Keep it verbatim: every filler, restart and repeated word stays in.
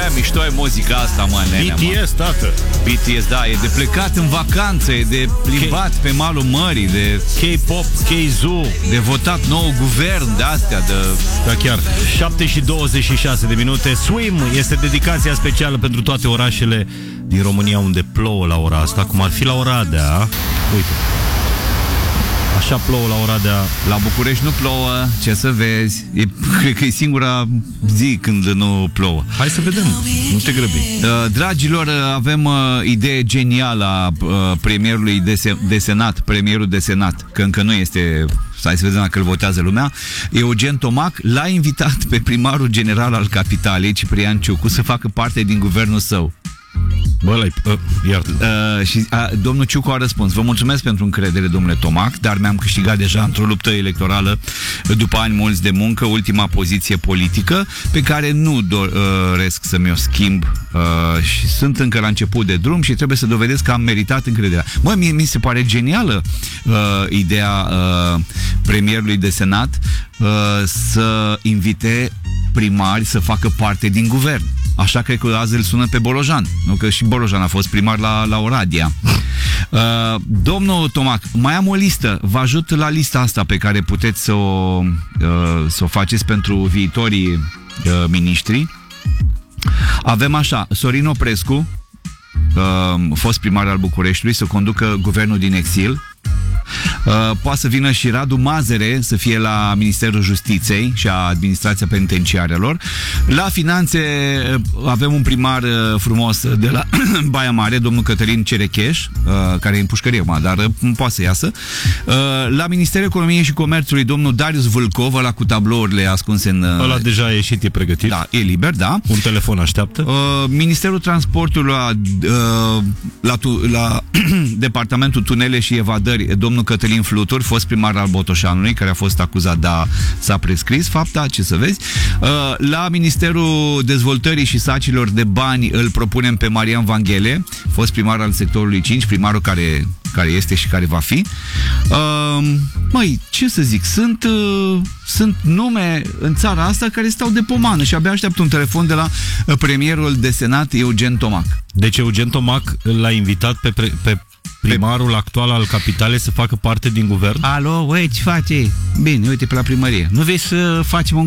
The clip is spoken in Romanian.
Ce mișto e muzica asta, mă, nene, B T S, mă. tată. B T S, da, e de plecat în vacanță, e de plimbat K- pe malul mării, de K-pop, K-zoo, de votat nou guvern, de astea, de... da, chiar. șapte și douăzeci și șase de minute. Swim este dedicația specială pentru toate orașele din România unde plouă la ora asta, cum ar fi la Oradea. Uite. Așa plouă la Oradea. La București nu plouă, ce să vezi. E, cred că e singura zi când nu plouă. Hai să vedem, nu te grăbi. uh, Dragilor, avem uh, idee genială a uh, premierului de, se de senat. Premierul de senat, că încă nu este... Hai să vedem dacă îl votează lumea. Eugen Tomac l-a invitat pe primarul general al capitalei, Ciprian Ciucu, să facă parte din guvernul său. Bă, l-ai... Uh, iartă. Uh, și uh, domnul Ciucu a răspuns: vă mulțumesc pentru încredere, domnule Tomac, dar mi-am câștigat deja într-o luptă electorală, după ani mulți de muncă, ultima poziție politică pe care nu doresc să mi-o schimb uh, și sunt încă la început de drum și trebuie să dovedesc că am meritat încrederea. Mă, mie mi se pare genială uh, ideea uh, premierului de senat uh, să invite primari să facă parte din guvern. Așa cred că azi îl sună pe Bolojan. Nu că și Bolojan a fost primar la, la Oradea. Uh, domnul Tomac, mai am o listă. Vă ajut la lista asta pe care puteți să o, uh, să o faceți pentru viitorii uh, miniștri. Avem așa: Sorin Oprescu, uh, fost primar al Bucureștiului, să conducă guvernul din exil. Uh, poate să vină și Radu Mazăre să fie la Ministerul Justiției și a Administrația Penitenciarelor. La Finanțe avem un primar uh, frumos de la Baia Mare, domnul Cătălin Cerecheș, uh, care e în pușcărie, mă, dar uh, poate să iasă. Uh, la Ministerul Economiei și Comerțului, domnul Darius Vâlcov, ăla cu tablourile ascunse în... Uh, ăla deja a ieșit, e pregătit. Da, e liber, da. Un telefon așteaptă. Uh, Ministerul Transportului la, uh, la, tu, la Departamentul Tunele și Evadări, domnul Cătălin Flutur, fost primar al Botoșanului, care a fost acuzat, dar s-a prescris fapta, ce să vezi. La Ministerul Dezvoltării și Sacilor de Bani îl propunem pe Marian Vanghele, fost primar al sectorului cinci, primarul care, care este și care va fi. Măi, ce să zic, sunt, sunt nume în țara asta care stau de pomană și abia așteaptă un telefon de la premierul de senat, Eugen Tomac. Deci Eugen Tomac l-a invitat pe, pre, pe primarul pe... actual al capitalei să facă parte din guvern? Alo, uite, ce face? Bine, uite pe la primărie. Nu vei să facem un